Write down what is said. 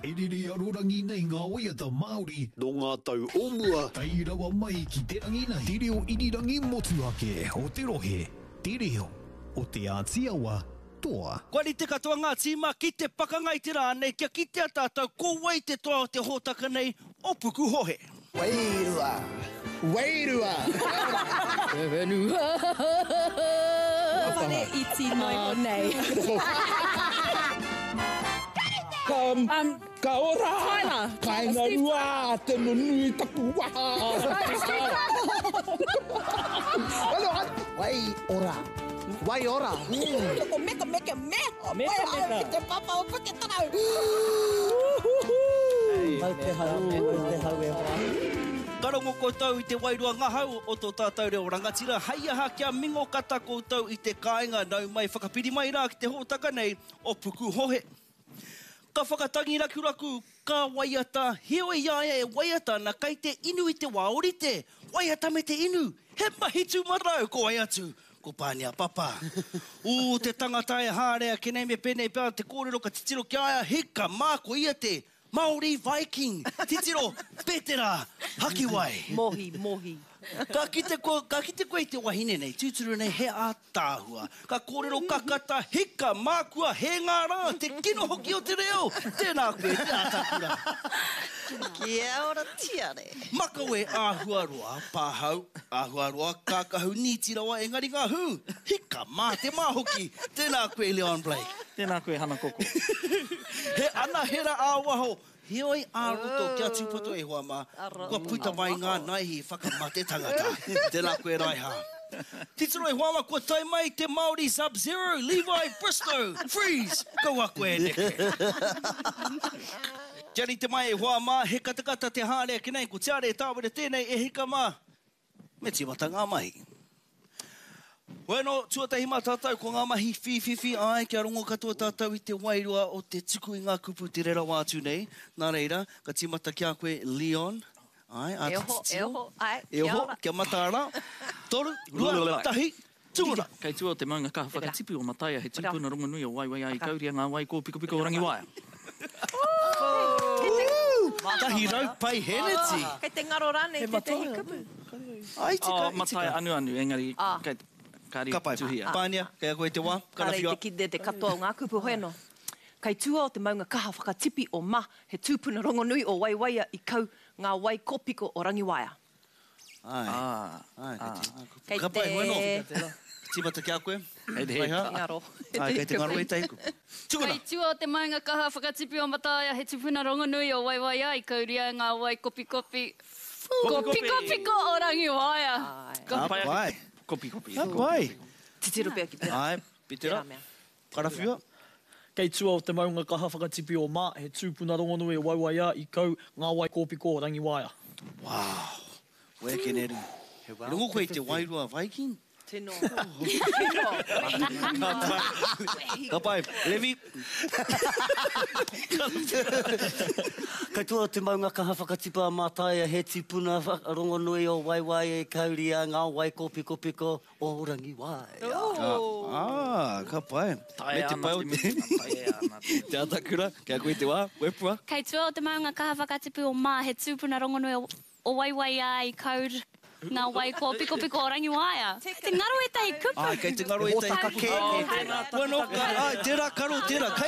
Eriri arorangi nei ngā waiata Māori. No ngā tau omua. Tai rawa mai ki te rangi nei. Te reo irirangi motu ake o te rohe. Te reo o te Ātiawa toa. Kwani te katoa ngā tīma ki te pakangai te rānei, kia ki te atātau, ko wai te toa o te hōtaka nei, o puku hohe. Wairua. Wairua. Evenua. Whare iti noi o nei. Ka ora. Tyler. Kainga rua, te nunui tapu waha. Wai ora. Wai ora. Ko meka. Meka. Te papa o puke tarau. Mau te hau e hoa. Karongo koutou i te wairua ngahau o tō tātou reo rangatira. Hei aha kia mingo kata koutou i te kāinga nau mai whakapiri mai rā ki te hōtaka nei o puku hohe. Ka whakatangi raku, ka waiata, heoi iaia e waiata na kai te inu i te waorite. Waiata me te inu, he mahitu marau ko ai atu. Ko pānia papa. Te tangata e hārea, ke nei me penei pēr te kōrero ka titiro ki aia, heka māko ia te Māori Viking. Titiro, Petera, Hakiwai. Mohi. Ka kite koe i te wahine nei, tūturu nei he a tāhua. Ka kōrero kakata, hika, mākua, he ngā rā, te kino hoki o te reo. Tēnā koe, te atakura. Kia ora tiare. Makawe āhuaroa, pāhau, āhuaroa, kākahu, nītirawa, engari ngā hu. Hika, mā, te māhoki. Tēnā koe, Leon Blake. Tēnā koe, Hana Koko. He ana hera āwaho. Heoi āroto kia tūpato e hoa mā. Kua puta mai ngā naihi whakamate tangata. Tēnā koe raiha. Titiro e hoa mā, kua tai mai te Māori Sub-Zero, Levi Bristow, Freeze. Kaua koe neke. Tiari te mai e hoa mā, he katakata te hārea ki nei, ko tiare e tāwere tēnei e hika mā. Me tīmata ngā mahi. Bueno, tuatahi mā tātou, ko ngā mahi whiwhiwhi ai, kia rongo katoa tātou i te wairua o te tuku i ngā kupu te rera wātu nei. Nā reira, ka tīmata kia koe Leon. Ai, Eho, ai. Eho, kia mataara. Toru, rua, tahi, tūra. Kei tua te maunga kaha whakatipu o Mataia, he tūpuna rongonui o waiwai ai kauria ngā wai ko piko o Rangiwaia. Tahi rau pai heneti. Kei te ngaro rane, te te hikapu. Ai, tika. Mataia anu, engari, kāri tuhia. Pānia, kei koe te wā, Kāra i te kide te katoa o ngā kupu hoeno. Kei tua o te maunga kaha whakatipi o ma, he tūpuna rongonui o waiwaia i kau ngā wai kōpiko o Rangiwaia. Ai, Kei ka pai, bueno. te... Tīmata kia koe. Ngaro. Ai, kei te ngaro e teiku. Tūkuna. Kei tua o te maunga kaha whakatipi o Mataia, he tūpuna rongonui o waiwaia i kauria ngā wai kopi-kopi. Kopi-kopi o Rangiwaia. Ka pai. Kopi. Ka pai. Titiro pēr ki pēr. Ai, pitera. Karawhia. Kei tua o te maunga kaha whakatipi o mā, he tūpuna rongonui o waiwaia i kau ngā wai kōpiko o Rangiwaia. Wow. Wea ke neru. Rongo koe i te wairua Viking? Tino. Ka pai. Levi. Kei tua te maunga kaha whakatipa a Mataia, he tūpuna rongonui o waiwai e kauria ngā wai kōpiko o Rangiwaia. Ka pai. Me te pai o te... Te atakura, kia koe te wā, wepua. Kei tua o te maunga kaha whakatipi o mā, he tūpuna rongonui o waiwaia i kauria ngā wai kōpiko o Rangiwaia. Te ngaro e tahi kupu. Kei te ngaro e tahi kupu. Bueno, tērā karo, tērā.